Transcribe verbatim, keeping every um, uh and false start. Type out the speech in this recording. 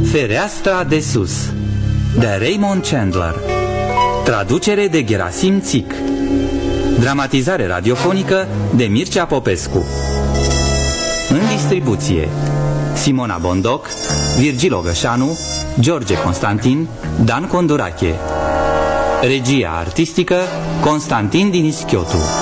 Fereastra de sus de Raymond Chandler. Traducere de Gerasim Țic. Dramatizare radiofonică de Mircea Popescu. În distribuție Simona Bondoc, Virgil Ogășanu, George Constantin, Dan Condurache. Regia artistică Constantin Dinischiotu.